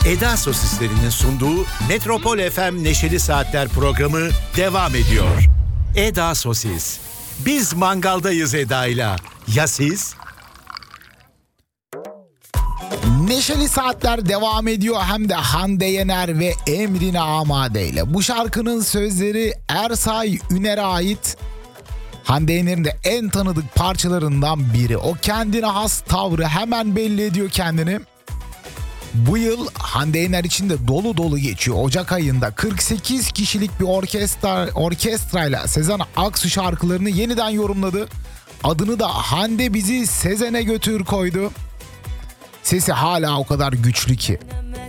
Eda Sosislerinin sunduğu Metropol FM Neşeli Saatler programı devam ediyor. Eda Sosis. Biz mangaldayız Eda'yla. Ya siz? Neşeli Saatler devam ediyor, hem de Hande Yener ve Emrine Amade ile. Bu şarkının sözleri Ersay Üner'e ait. Hande Yener'in de en tanıdık parçalarından biri. O kendine has tavrı, hemen belli ediyor kendini. Bu yıl Hande Yener için de dolu dolu geçiyor. Ocak ayında 48 kişilik bir orkestrayla Sezen Aksu şarkılarını yeniden yorumladı. Adını da Hande Bizi Sezen'e Götür koydu. Sesi hala o kadar güçlü ki.